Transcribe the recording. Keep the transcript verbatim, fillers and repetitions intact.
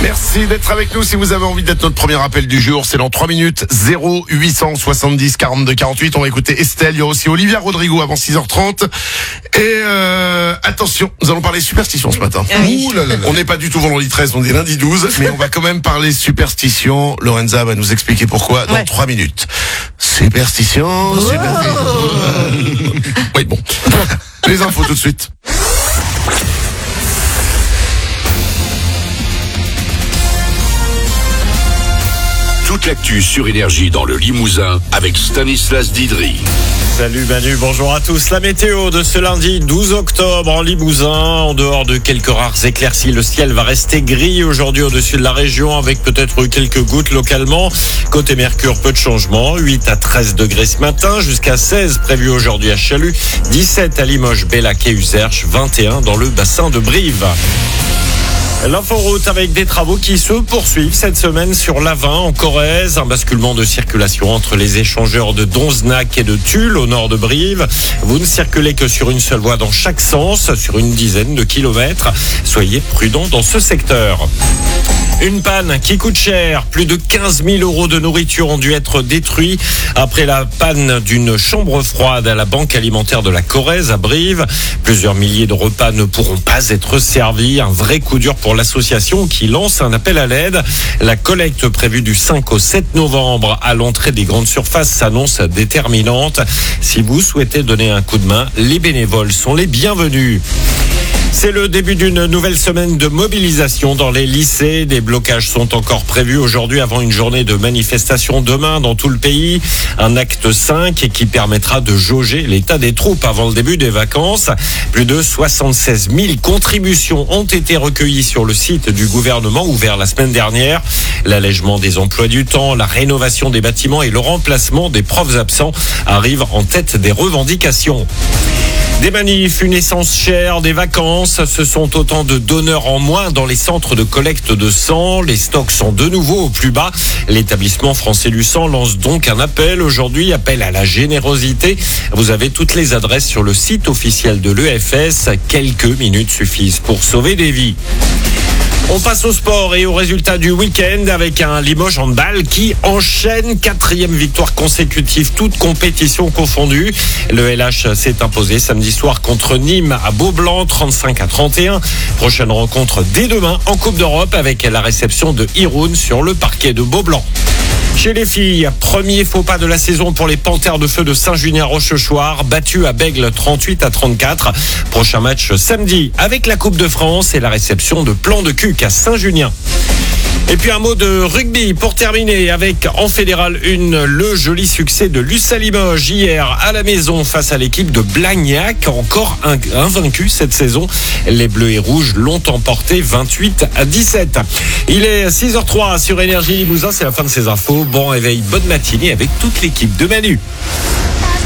Merci d'être avec nous. Si vous avez envie d'être notre premier appel du jour, c'est dans trois minutes. zéro huit cent soixante-dix quarante-deux quarante-huit. On va écouter Estelle. Il y aura aussi Olivia Rodrigo avant six heures trente. Et euh, attention, nous allons parler superstition ce matin. Ah oui. Ouh là là là. On n'est pas du tout vendredi treize, on est lundi douze. Mais on va quand même parler superstition. Lorenza va nous expliquer pourquoi dans Ouais. trois minutes. Superstition, superstition. Oui, bon. Les infos tout de suite. Toute l'actu sur Énergie dans le Limousin avec Stanislas Didry. Salut Manu, bonjour à tous. La météo de ce lundi douze octobre en Limousin. En dehors de quelques rares éclaircies, le ciel va rester gris aujourd'hui au-dessus de la région avec peut-être quelques gouttes localement. Côté Mercure, peu de changements. huit à treize degrés ce matin, jusqu'à seize prévu aujourd'hui à Chalut, dix-sept à Limoges, Bellac et Uzerche, vingt et un dans le bassin de Brive. L'inforoute avec des travaux qui se poursuivent cette semaine sur l'A vingt en Corrèze. Un basculement de circulation entre les échangeurs de Donzenac et de Tulle au nord de Brive. Vous ne circulez que sur une seule voie dans chaque sens, sur une dizaine de kilomètres. Soyez prudents dans ce secteur. Une panne qui coûte cher. Plus de quinze mille euros de nourriture ont dû être détruits après la panne d'une chambre froide à la Banque alimentaire de la Corrèze à Brive. Plusieurs milliers de repas ne pourront pas être servis. Un vrai coup dur pour l'association qui lance un appel à l'aide. La collecte prévue du cinq au sept novembre à l'entrée des grandes surfaces s'annonce déterminante. Si vous souhaitez donner un coup de main, les bénévoles sont les bienvenus. C'est le début d'une nouvelle semaine de mobilisation dans les lycées. Des blocages sont encore prévus aujourd'hui avant une journée de manifestation demain dans tout le pays. Un acte cinq qui permettra de jauger l'état des troupes avant le début des vacances. Plus de soixante-seize mille contributions ont été recueillies sur le site du gouvernement ouvert la semaine dernière. L'allègement des emplois du temps, la rénovation des bâtiments et le remplacement des profs absents arrivent en tête des revendications. Des manifs, une essence chère, des vacances, ce sont autant de donneurs en moins dans les centres de collecte de sang. Les stocks sont de nouveau au plus bas. L'établissement français du sang lance donc un appel aujourd'hui, appel à la générosité. Vous avez toutes les adresses sur le site officiel de l'E F S. Quelques minutes suffisent pour sauver des vies. On passe au sport et au résultat du week-end avec un Limoges handball qui enchaîne quatrième victoire consécutive, toutes compétitions confondues. Le L H s'est imposé samedi soir contre Nîmes à Beaublanc, trente-cinq à trente et un. Prochaine rencontre dès demain en Coupe d'Europe avec la réception de Irun sur le parquet de Beaublanc. Chez les filles, premier faux pas de la saison pour les Panthères de Feu de Saint-Junien-Rochechouart, battus à Bègle trente-huit à trente-quatre. Prochain match samedi avec la Coupe de France et la réception de Plan de Cuc à Saint-Junien. Et puis un mot de rugby pour terminer avec en Fédéral un, le joli succès de l'U S A Limoges hier à la maison face à l'équipe de Blagnac, encore invaincu cette saison. Les Bleus et Rouges l'ont emporté vingt-huit à dix-sept. Il est six heures trois sur Énergie Limousin, c'est la fin de ces infos. Bon réveil, bonne matinée avec toute l'équipe de Manu.